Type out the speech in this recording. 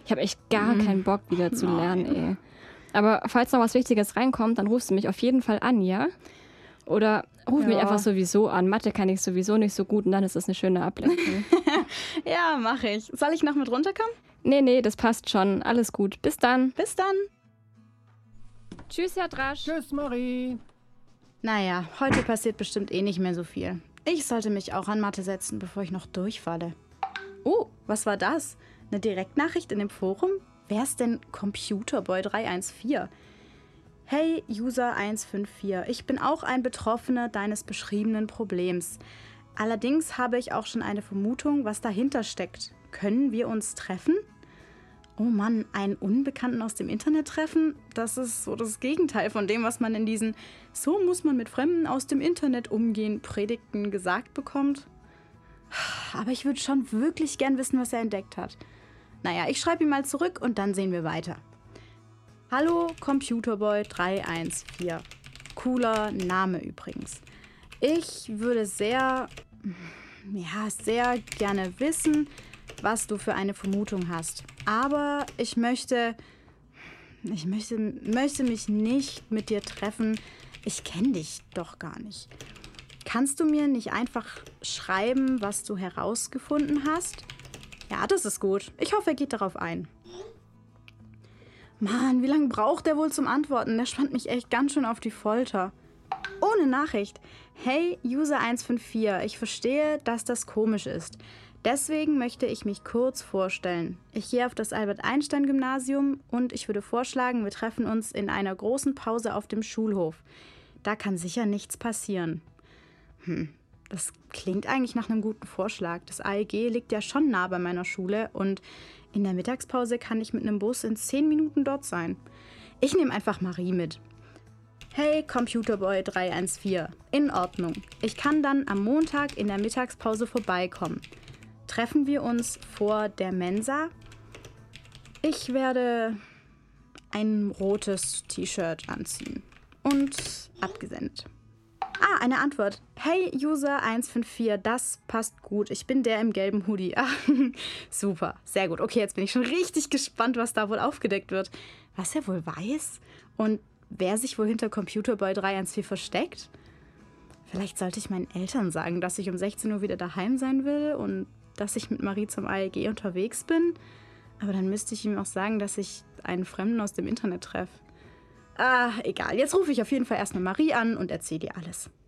Ich habe echt gar keinen Bock, wieder zu lernen, ey. Aber falls noch was Wichtiges reinkommt, dann rufst du mich auf jeden Fall an, ja? Oder ruf mich einfach sowieso an. Mathe kann ich sowieso nicht so gut und dann ist das eine schöne Ablenkung. Ja, mache ich. Soll ich noch mit runterkommen? Nee, das passt schon. Alles gut. Bis dann. Bis dann. Tschüss, Herr Drasch. Tschüss, Marie. Naja, heute passiert bestimmt eh nicht mehr so viel. Ich sollte mich auch an Mathe setzen, bevor ich noch durchfalle. Oh, was war das? Eine Direktnachricht in dem Forum? Wer ist denn Computerboy314? Hey, User154, ich bin auch ein Betroffener deines beschriebenen Problems. Allerdings habe ich auch schon eine Vermutung, was dahinter steckt. Können wir uns treffen? Oh Mann, einen Unbekannten aus dem Internet treffen? Das ist so das Gegenteil von dem, was man in diesen "So muss man mit Fremden aus dem Internet umgehen" Predigten gesagt bekommt. Aber ich würde schon wirklich gern wissen, was er entdeckt hat. Naja, ich schreibe ihm mal zurück und dann sehen wir weiter. Hallo Computerboy314. Cooler Name übrigens. Ich würde sehr gerne wissen, was du für eine Vermutung hast. Aber ich möchte mich nicht mit dir treffen. Ich kenne dich doch gar nicht. Kannst du mir nicht einfach schreiben, was du herausgefunden hast? Ja, das ist gut. Ich hoffe, er geht darauf ein. Mann, wie lange braucht der wohl zum Antworten? Der spannt mich echt ganz schön auf die Folter. Ohne Nachricht. Hey, User154, ich verstehe, dass das komisch ist. Deswegen möchte ich mich kurz vorstellen. Ich gehe auf das Albert-Einstein-Gymnasium und ich würde vorschlagen, wir treffen uns in einer großen Pause auf dem Schulhof. Da kann sicher nichts passieren. Das klingt eigentlich nach einem guten Vorschlag. Das AEG liegt ja schon nah bei meiner Schule und in der Mittagspause kann ich mit einem Bus in 10 Minuten dort sein. Ich nehme einfach Marie mit. Hey, Computerboy314. In Ordnung. Ich kann dann am Montag in der Mittagspause vorbeikommen. Treffen wir uns vor der Mensa? Ich werde ein rotes T-Shirt anziehen. Und abgesendet. Eine Antwort. Hey, User154, das passt gut. Ich bin der im gelben Hoodie. Super, sehr gut. Okay, jetzt bin ich schon richtig gespannt, was da wohl aufgedeckt wird. Was er wohl weiß? Und wer sich wohl hinter Computerboy314 versteckt? Vielleicht sollte ich meinen Eltern sagen, dass ich um 16 Uhr wieder daheim sein will und dass ich mit Marie zum AEG unterwegs bin. Aber dann müsste ich ihm auch sagen, dass ich einen Fremden aus dem Internet treffe. Egal. Jetzt rufe ich auf jeden Fall erstmal Marie an und erzähle ihr alles.